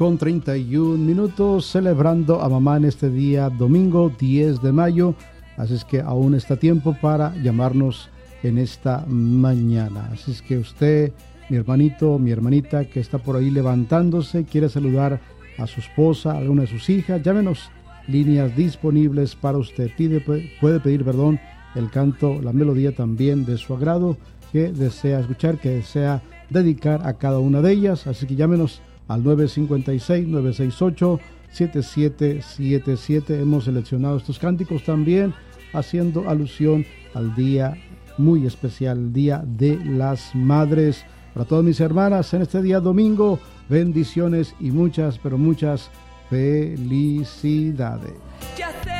con 31 minutos, celebrando a mamá en este día domingo 10 de mayo. Así es que aún está tiempo para llamarnos en esta mañana. Así es que usted, mi hermanito, mi hermanita que está por ahí levantándose, quiere saludar a su esposa, a alguna de sus hijas, llámenos, líneas disponibles para usted. Puede pedir el canto, la melodía también de su agrado que desea escuchar, que desea dedicar a cada una de ellas. Así que llámenos al 956-968-7777. Hemos seleccionado estos cánticos también haciendo alusión al día muy especial, el Día de las Madres. Para todas mis hermanas en este día domingo, bendiciones y muchas, pero muchas felicidades.